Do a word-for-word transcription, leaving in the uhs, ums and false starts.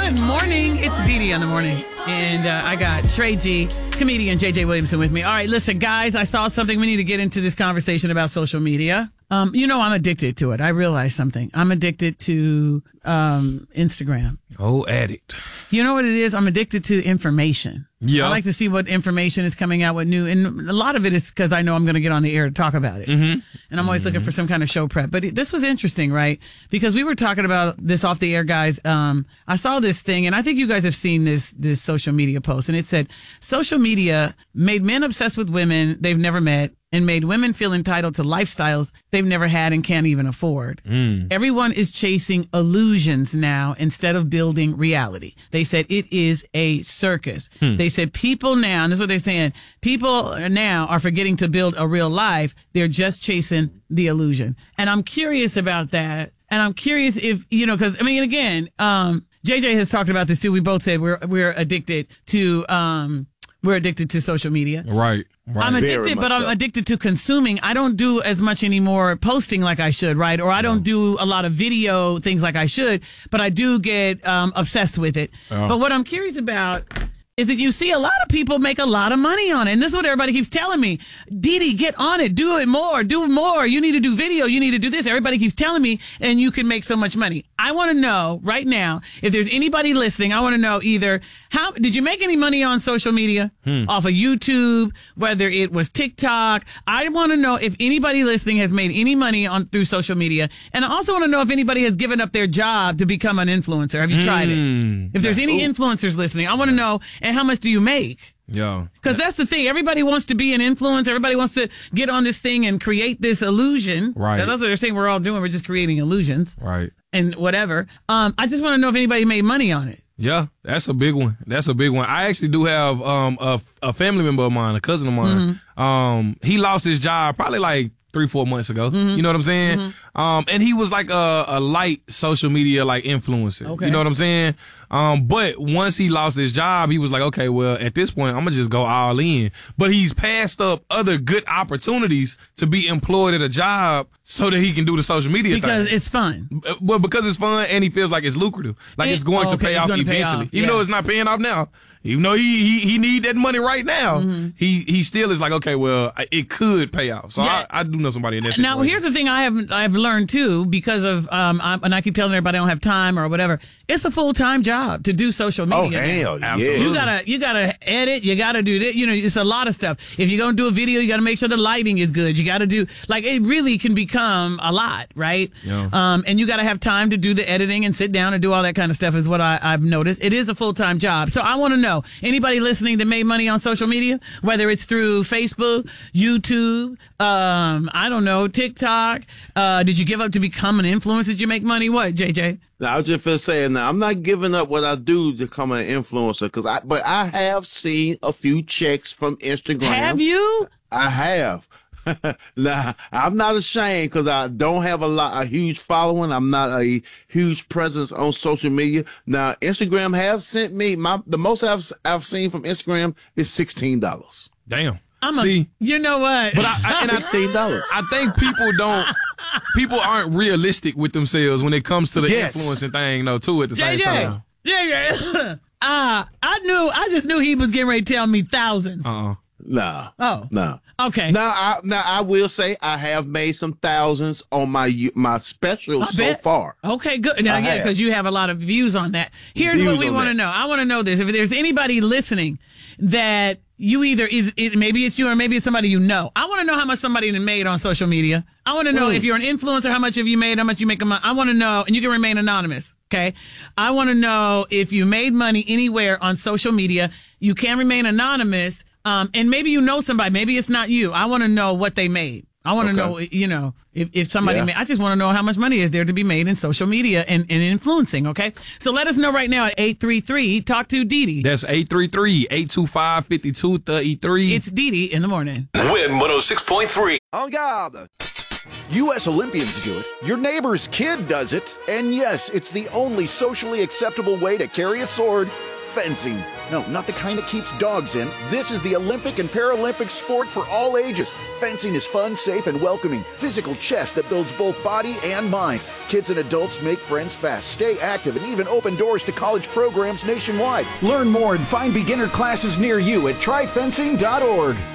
Good morning. It's Dee Dee on the morning. And uh, I got Trey G, comedian J J Williamson with me. All right, listen, guys, I saw something. We need to get into this conversation about social media. Um, you know, I'm addicted to it. I realized something. I'm addicted to um, Instagram. Oh, addict. You know what it is? I'm addicted to information. Yeah. I like to see what information is coming out, what new. And a lot of it is because I know I'm going to get on the air to talk about it. Mm-hmm. And I'm always mm-hmm. looking for some kind of show prep. But it, this was interesting, right? Because we were talking about this off the air, guys. Um, I saw this thing, and I think you guys have seen this, this social media post. And it said, social media made men obsessed with women they've never met and made women feel entitled to lifestyles they've never had and can't even afford. Mm. Everyone is chasing illusions now instead of building reality. They said it is a circus. Hmm. They said people now, and this is what they're saying, people now are forgetting to build a real life. They're just chasing the illusion. And I'm curious about that. And I'm curious if, you know, because, I mean, again, um, J J has talked about this too. We both said we're we're addicted to um we're addicted to social media. Right. Right. I'm addicted, but I'm so. addicted to consuming. I don't do as much anymore posting like I should, right? Or I don't do a lot of video things like I should, but I do get um, obsessed with it. Oh. But what I'm curious about is that you see a lot of people make a lot of money on it. And this is what everybody keeps telling me. Dee Dee, get on it. Do it more. Do more. You need to do video. You need to do this. Everybody keeps telling me, and you can make so much money. I want to know right now, if there's anybody listening, I want to know either how, did you make any money on social media? Hmm. Off of YouTube, whether it was TikTok. I want to know if anybody listening has made any money on through social media. And I also want to know if anybody has given up their job to become an influencer. Have you tried Hmm. it? If there's any Ooh. influencers listening, I want to know. And how much do you make? Yeah. Because that's the thing. Everybody wants to be an influencer. Everybody wants to get on this thing and create this illusion. Right. That's what they're saying we're all doing. We're just creating illusions. Right. And whatever. Um, I just want to know if anybody made money on it. Yeah, that's a big one. That's a big one. I actually do have um a, a family member of mine, a cousin of mine. Mm-hmm. Um, he lost his job probably like three, four months ago. Mm-hmm. You know what I'm saying? Mm-hmm. Um, and he was like a, a light social media like influencer. Okay. You know what I'm saying? Um, but once he lost his job, he was like, okay, well, at this point, I'm gonna just go all in. But he's passed up other good opportunities to be employed at a job so that he can do the social media because thing. it's fun. Well, because it's fun and he feels like it's lucrative, like It- it's going oh, to okay, pay it's off gonna pay eventually, off, even yeah. though it's not paying off now. Even though he he, he need that money right now, Mm-hmm. he he still is like, okay, well, I- it could pay off. So Yeah. I, I do know somebody in that situation. Now, here's the thing I have I've learned too, because of um, I'm, and I keep telling everybody I don't have time or whatever. It's a full time job to do social Oh, media. now. hell yeah. Absolutely. You gotta, you gotta edit. You gotta do that. You know, it's a lot of stuff. If you're gonna do a video, you gotta make sure the lighting is good. You gotta do, like, it really can become a lot, right? Yeah. Um, and you gotta have time to do the editing and sit down and do all that kind of stuff is what I, I've noticed. It is a full time job. So I want to know, anybody listening that made money on social media, whether it's through Facebook, YouTube, um, I don't know, TikTok, uh, did you give up to become an influencer? Did you make money? What, J J? Now, I was just finna say, now I'm not giving up what I do to become an influencer, cause I, but I have seen a few checks from Instagram. Have you? I have. Now, I'm not ashamed because I don't have a lot, a huge following. I'm not a huge presence on social media. Now, Instagram have sent me my the most I've I've seen from Instagram is sixteen dollars. Damn. I'm See, a, you know what? but I, I and I Sixteen dollars. I think people don't. People aren't realistic with themselves when it comes to the Yes. influencing thing, though. Too at the J same J, time. J J, ah, I knew, I just knew he was getting ready to tell me thousands. Uh. uh No. Oh. No. Okay. Now, I now I will say I have made some thousands on my my special I so bet. far. Okay, good. Now, I yeah, have. because you have a lot of views on that. Here's Views what we on want to that. know. I want to know this. If there's anybody listening that you either is it, maybe it's you or maybe it's somebody you know. I want to know how much somebody made on social media. I want to know Mm. if you're an influencer, how much have you made, how much you make a month. I want to know, and you can remain anonymous. Okay. I want to know if you made money anywhere on social media. You can remain anonymous. Um, and maybe you know somebody. Maybe it's not you. I want to know what they made. I want to Okay. know, you know, if, if somebody Yeah. made, I just want to know how much money is there to be made in social media and, and influencing. Okay. So let us know right now at eight three three, talk to Dee Dee. That's eight three three, eight two five, five two three three. It's Dee Dee in the morning. Win one oh six point three. En garde! U S Olympians do it, your neighbor's kid does it, and yes, it's the only socially acceptable way to carry a sword Fencing. No, not the kind that keeps dogs in. This is the Olympic and Paralympic sport for all ages. Fencing is fun, safe, and welcoming. Physical chess that builds both body and mind. Kids and adults make friends fast, stay active, and even open doors to college programs nationwide. Learn more and find beginner classes near you at try fencing dot org.